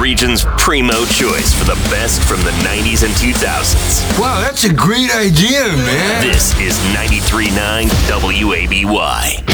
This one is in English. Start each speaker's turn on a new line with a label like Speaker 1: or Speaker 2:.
Speaker 1: region's primo choice for the best from the 90s and 2000s.
Speaker 2: Wow, that's a great idea, man.
Speaker 1: This is 93.9 WABY.